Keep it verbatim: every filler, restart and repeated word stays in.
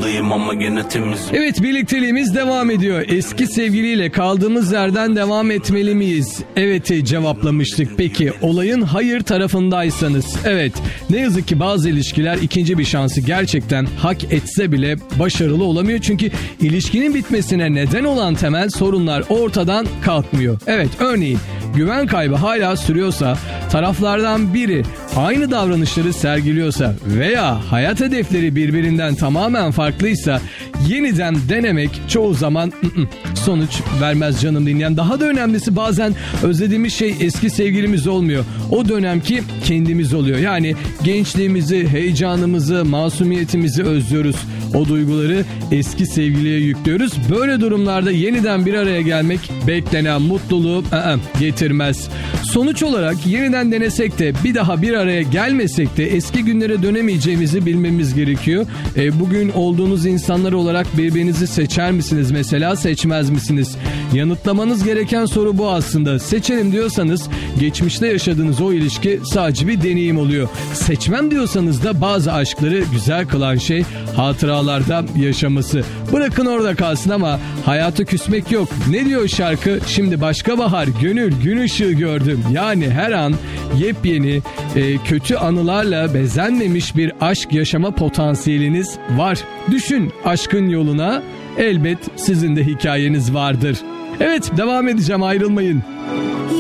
Dışındayım ama gene temiz. Evet, birlikteliğimiz devam ediyor. Eski sevgiliyle kaldığımız yerden devam etmeli miyiz? Evet'i cevaplamıştık. Peki olayın hayır tarafındaysanız? Evet, ne yazık ki bazı ilişkiler ikinci bir şansı gerçekten hak etse bile başarılı olamıyor. Çünkü ilişkinin bitmesine neden olan temel sorunlar ortadan kalkmıyor. Evet, örneğin güven kaybı hala sürüyorsa, taraflardan biri aynı davranışları sergiliyorsa veya hayat hedefleri birbirinden tamamen farklıysa yeniden denemek çoğu zaman sonuç vermez canım dinleyen. Daha da önemlisi, bazen özlediğimiz şey eski sevgilimiz olmuyor. O dönemki kendimiz oluyor. Yani gençliğimizi, heyecanımızı, masumiyetimizi özlüyoruz. O duyguları eski sevgiliye yüklüyoruz. Böyle durumlarda yeniden bir araya gelmek beklenen mutluluğu ı-ı, getirmez. Sonuç olarak yeniden denesek de bir daha bir araya gelmesek de eski günlere dönemeyeceğimizi bilmemiz gerekiyor. E, bugün olduğunuz insanlar olarak birbirinizi seçer misiniz mesela, seçmez misiniz? Yanıtlamanız gereken soru bu aslında. Seçelim diyorsanız geçmişte yaşadığınız o ilişki sadece bir deneyim oluyor. Seçmem diyorsanız da bazı aşkları güzel kılan şey hatıralarda yaşaması. Bırakın orada kalsın ama hayata küsmek yok. Ne diyor şarkı? Şimdi başka bahar, gönül gün ışığı gördüm. Yani her an yepyeni, e, kötü anılarla bezenmemiş bir aşk yaşama potansiyeliniz var. Düşün aşkın yoluna, elbet sizin de hikayeniz vardır. Evet, devam edeceğim, ayrılmayın.